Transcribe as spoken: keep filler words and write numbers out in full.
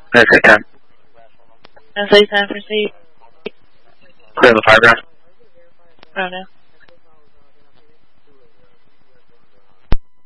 Okay, ten. Translate time for seat. Clear the fireground. Oh no.